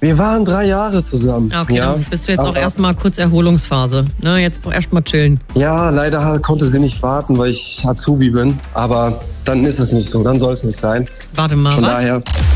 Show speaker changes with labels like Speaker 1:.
Speaker 1: Wir waren 3 Jahre zusammen.
Speaker 2: Okay,
Speaker 1: ja,
Speaker 2: dann bist du jetzt auch erstmal kurz Erholungsphase. Ne, jetzt erstmal chillen.
Speaker 1: Ja, leider konnte sie nicht warten, weil ich Azubi bin. Aber dann ist es nicht so, dann soll es nicht sein.
Speaker 2: Warte mal,
Speaker 1: Von
Speaker 2: was?
Speaker 1: daher.